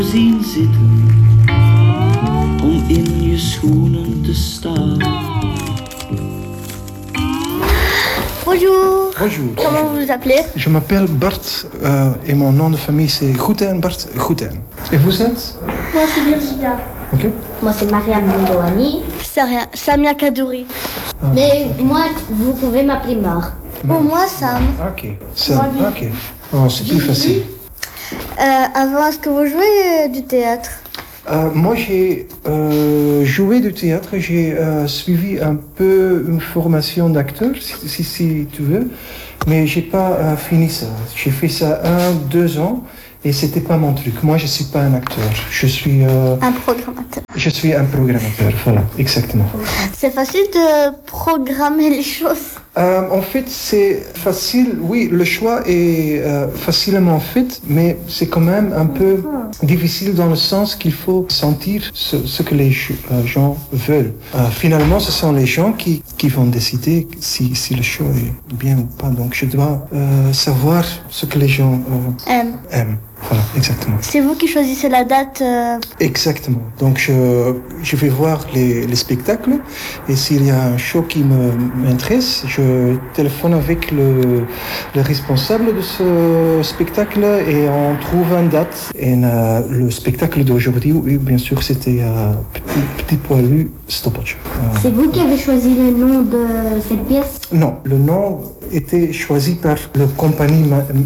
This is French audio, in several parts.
Zien zitten om in je schoenen te staan. Bonjour. Bonjour. Comment vous vous appelez? Je m'appelle Bart et mon nom de famille c'est Gouten, Bart Gouten. Et vous êtes? Moi c'est Virginia. Ok. Moi, c'est Mariam Mendouani. C'est rien. Samia Kadouri. Mais moi, vous pouvez m'appeler Mar. Pour moi, Sam. Ok. Sam. Ok. Oh, c'est plus facile. Avant, est-ce que vous jouez du théâtre? Moi, j'ai joué du théâtre. J'ai suivi un peu une formation d'acteur, si tu veux, mais j'ai pas fini ça. J'ai fait ça 1-2 ans. Et c'était pas mon truc. Moi, je suis pas un acteur. Je suis un programmateur. Je suis un programmateur. Voilà, exactement. C'est facile de programmer les choses. En fait, c'est facile. Oui, le choix est facilement fait, mais c'est quand même un peu difficile dans le sens qu'il faut sentir ce que les gens veulent. Finalement, ce sont les gens qui vont décider si le choix est bien ou pas. Donc, je dois savoir ce que les gens aiment. Voilà, exactement. C'est vous qui choisissez la date Exactement. Donc, je vais voir les spectacles et s'il y a un show qui m'intéresse, je téléphone avec le responsable de ce spectacle et on trouve une date. Et le spectacle d'aujourd'hui, oui, bien sûr, c'était Petit Poilu Stoppage. C'est vous qui avez choisi le nom de cette pièce? Non, le nom était choisi par la compagnie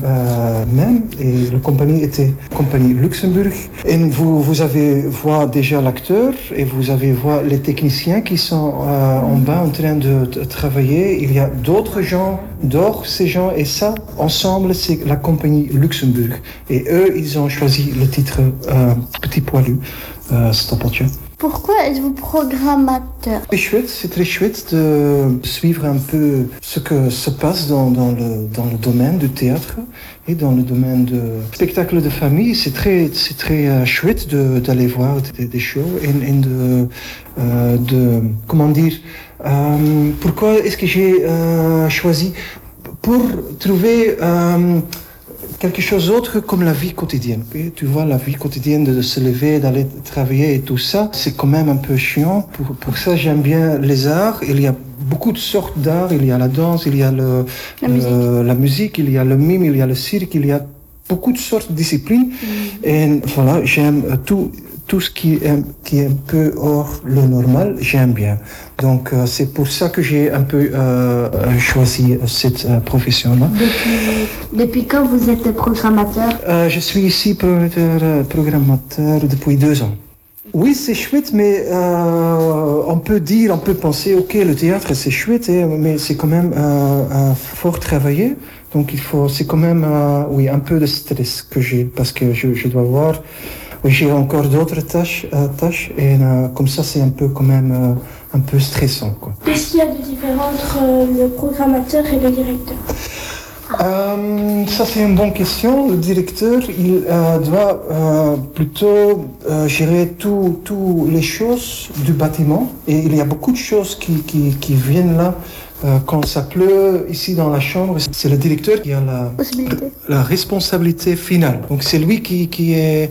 même et la compagnie était compagnie Luxembourg. Et vous avez vu déjà l'acteur et vous avez vu les techniciens qui sont en bas en train de travailler. Il y a d'autres gens, ces gens et ça, ensemble, c'est la compagnie Luxembourg. Et eux, ils ont choisi le titre Petit Poilu Stoppeltje. Pourquoi êtes-vous programmateur? C'est très chouette de suivre un peu ce que se passe dans le domaine du théâtre et dans le domaine du spectacle de famille. C'est très chouette d'aller voir des shows et de comment dire, pourquoi est-ce que j'ai choisi pour trouver quelque chose d'autre comme la vie quotidienne. Et tu vois, la vie quotidienne de se lever, d'aller travailler et tout ça, c'est quand même un peu chiant. Pour ça, j'aime bien les arts. Il y a beaucoup de sortes d'arts. Il y a la danse, il y a la musique, il y a le mime, il y a le cirque, il y a beaucoup de sortes de disciplines. Et voilà, j'aime tout ce qui est un peu hors le normal, j'aime bien. Donc c'est pour ça que j'ai un peu choisi cette profession-là. Depuis quand vous êtes programmateur? Je suis ici programmateur depuis 2 ans. Oui, c'est chouette, mais on peut penser, ok, le théâtre c'est chouette, mais c'est quand même fort travaillé. Donc c'est quand même, oui, un peu de stress que j'ai, parce que je dois voir. J'ai encore d'autres tâches et comme ça c'est un peu quand même un peu stressant, quoi. Qu'est-ce qu'il y a de différent entre le programmateur et le directeur? Ça c'est une bonne question. Le directeur il doit plutôt gérer toutes les choses du bâtiment et il y a beaucoup de choses qui viennent là. Quand ça pleut ici dans la chambre, c'est le directeur qui a la responsabilité finale. Donc c'est lui qui est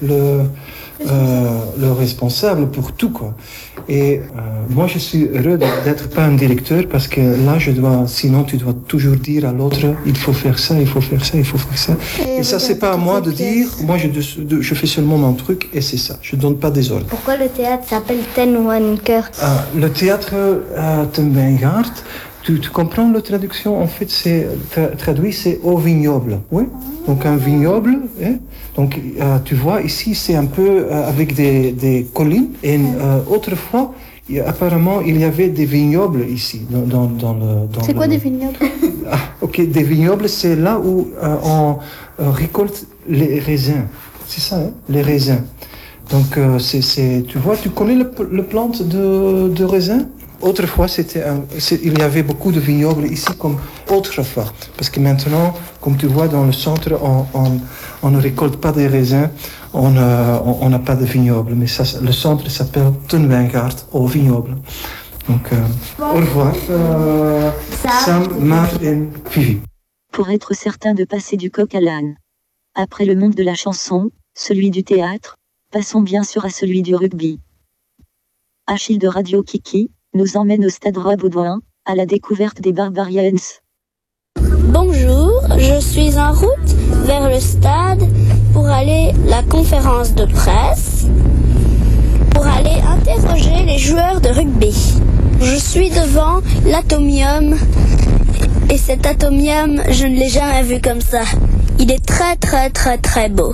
le responsable pour tout, quoi. Et moi je suis heureux d'être pas un directeur parce que là sinon tu dois toujours dire à l'autre il faut faire ça, il faut faire ça, il faut faire ça. Et ça c'est pas à moi de dire, moi je fais seulement mon truc et c'est ça, je donne pas des ordres. Pourquoi le théâtre s'appelle Ten One Cœur? Le théâtre Ten Wijngaard. Tu comprends la traduction? En fait, c'est traduit, c'est au vignoble. Oui. Donc un vignoble. Donc tu vois ici, c'est un peu avec des collines. Et autrefois, apparemment, il y avait des vignobles ici dans c'est quoi des vignobles? Ok, des vignobles, c'est là où on récolte les raisins. C'est ça, les raisins. Donc tu vois, tu connais le plante de raisin? Autrefois, il y avait beaucoup de vignobles ici comme autrefois. Parce que maintenant, comme tu vois dans le centre, on ne récolte pas des raisins, on n'a pas de vignobles. Mais ça, le centre s'appelle Ten Wijngaard au vignoble. Donc, au revoir. Sam, Mar et Vivi. Pour être certain de passer du coq à l'âne. Après le monde de la chanson, celui du théâtre, Passons bien sûr à celui du rugby. Achille de Radio Kiki nous emmène au stade Roi-Baudouin, à la découverte des Barbarians. Bonjour, je suis en route vers le stade pour aller à la conférence de presse, pour aller interroger les joueurs de rugby. Je suis devant l'Atomium et cet Atomium, je ne l'ai jamais vu comme ça. Il est très très très très beau.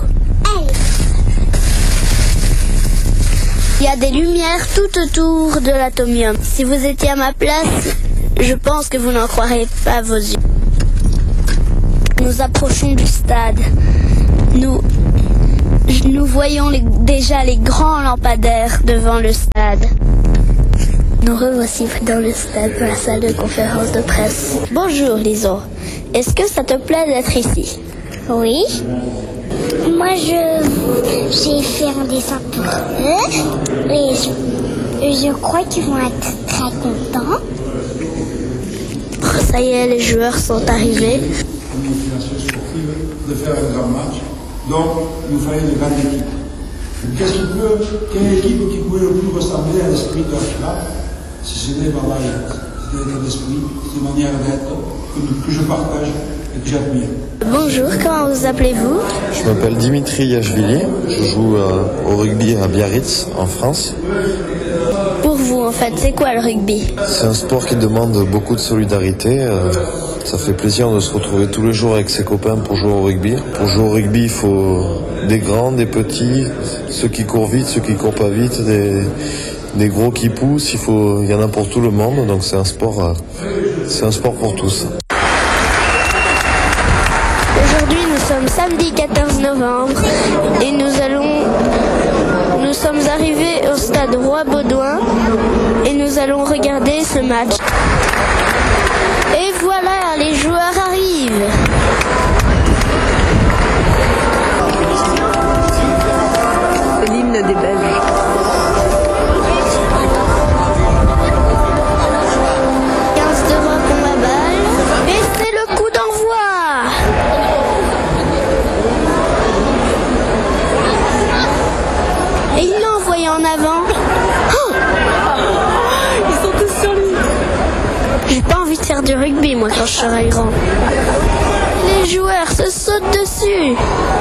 Il y a des lumières tout autour de l'Atomium. Si vous étiez à ma place, je pense que vous n'en croirez pas vos yeux. Nous approchons du stade. Nous voyons déjà les grands lampadaires devant le stade. Nous revoici dans le stade, dans la salle de conférence de presse. Bonjour Lison, est-ce que ça te plaît d'être ici? Oui. Moi, j'ai fait un dessin pour eux et je crois qu'ils vont être très contents. Ça y est, les joueurs sont arrivés. Une motivation sportive de faire un grand match. Donc, il nous fallait une grande équipe. Quelle équipe qui pouvait le plus ressembler à l'esprit de Ashla, si ce n'est Barbarians? C'est l'état d'esprit, c'est une manière d'être que je partage et que j'admire. Bonjour, comment vous appelez-vous? Je m'appelle Dimitri Yachvili, je joue au rugby à Biarritz, en France. Pour vous, en fait, c'est quoi le rugby? C'est un sport qui demande beaucoup de solidarité. Ça fait plaisir de se retrouver tous les jours avec ses copains pour jouer au rugby. Pour jouer au rugby, il faut des grands, des petits, ceux qui courent vite, ceux qui courent pas vite, des gros qui poussent. Il y en a pour tout le monde, donc c'est un sport pour tous. Aujourd'hui, nous sommes samedi 14 novembre et nous sommes arrivés au stade Roi-Baudouin et nous allons regarder ce match. Et voilà, les joueurs arrivent. C'est l'hymne des Belges. En avant. Oh, ils sont tous sur lui. J'ai pas envie de faire du rugby moi quand je serai grand. Les joueurs se sautent dessus.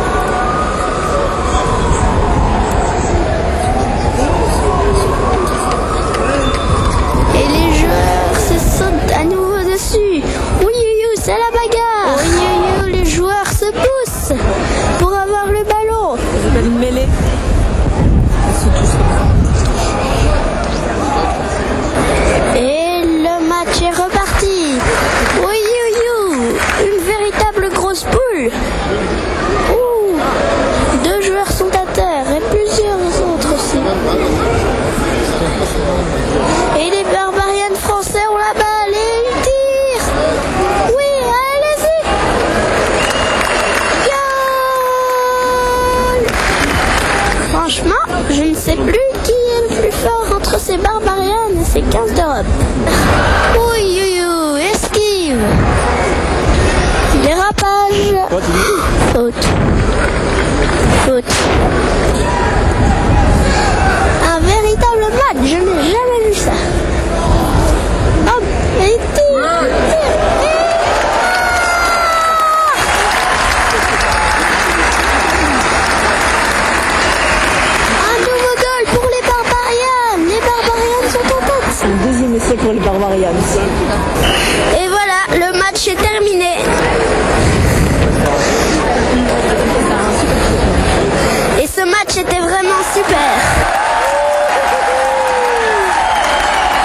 Et les joueurs se sautent à nouveau dessus. Oui, c'est la bagarre. Oui, les joueurs se poussent pour avoir le ballon. C'est une mêlée. Et le match est reparti. Oui, une véritable grosse poule. Ouh, 2 joueurs sont à terre et plusieurs autres aussi. Et les Barbarians français ont la balle et ils tirent. Oui, allez-y. Goal. Franchement, je ne sais plus qui est le plus fort entre ces Barbarians et ces 15 d'Europe. Oui, esquive. Dérapage. Faute. Un véritable match, je n'ai jamais vu ça. Hop, et tire. Un nouveau goal pour les Barbarians. Les Barbarians sont en tête. C'est le deuxième essai pour les Barbarians. Et voilà, le match est terminé.